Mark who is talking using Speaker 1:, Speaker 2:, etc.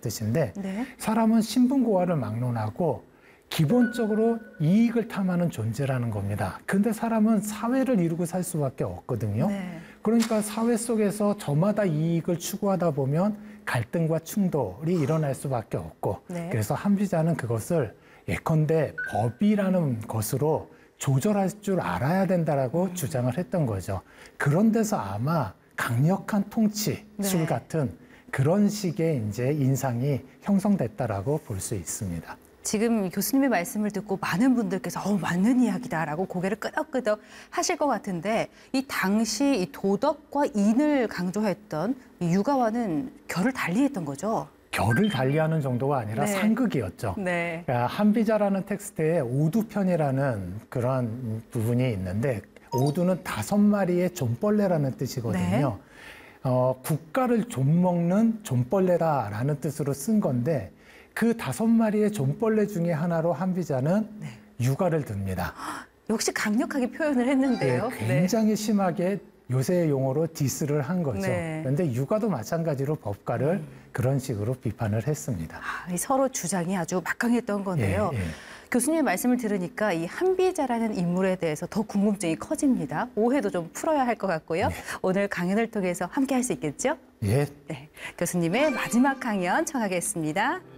Speaker 1: 뜻인데
Speaker 2: 네.
Speaker 1: 사람은 신분고하를 막론하고 기본적으로 이익을 탐하는 존재라는 겁니다. 근데 사람은 사회를 이루고 살 수밖에 없거든요.
Speaker 2: 네.
Speaker 1: 그러니까 사회 속에서 저마다 이익을 추구하다 보면 갈등과 충돌이 일어날 수밖에 없고
Speaker 2: 네.
Speaker 1: 그래서 한비자는 그것을 예컨대 법이라는 것으로 조절할 줄 알아야 된다라고 주장을 했던 거죠. 그런 데서 아마 강력한 통치술
Speaker 2: 네.
Speaker 1: 같은 그런 식의 이제 인상이 형성됐다라고 볼 수 있습니다.
Speaker 2: 지금 교수님의 말씀을 듣고 많은 분들께서 맞는 이야기다라고 고개를 끄덕끄덕 하실 것 같은데 이 당시 이 도덕과 인을 강조했던 이 육아와는 결을 달리했던 거죠.
Speaker 1: 결을 달리하는 정도가 아니라
Speaker 2: 네.
Speaker 1: 상극이었죠.
Speaker 2: 네.
Speaker 1: 그러니까 한비자라는 텍스트에 오두편이라는 그런 부분이 있는데 오두는 5마리의 좀벌레라는 뜻이거든요. 국가를 좀먹는 좀벌레다라는 뜻으로 쓴 건데 그 5마리의 좀벌레 중에 하나로 한비자는 육아를 듭니다.
Speaker 2: 역시 강력하게 표현을 했는데요.
Speaker 1: 네, 굉장히 심하게 요새 용어로 디스를 한 거죠.
Speaker 2: 네.
Speaker 1: 그런데 육아도 마찬가지로 법가를 그런 식으로 비판을 했습니다.
Speaker 2: 이 서로 주장이 아주 막강했던 건데요.
Speaker 1: 예, 예.
Speaker 2: 교수님의 말씀을 들으니까 이 한비자라는 인물에 대해서 더 궁금증이 커집니다. 오해도 좀 풀어야 할 것 같고요.
Speaker 1: 네.
Speaker 2: 오늘 강연을 통해서 함께 할 수 있겠죠?
Speaker 1: 예.
Speaker 2: 네. 교수님의 마지막 강연 청하겠습니다.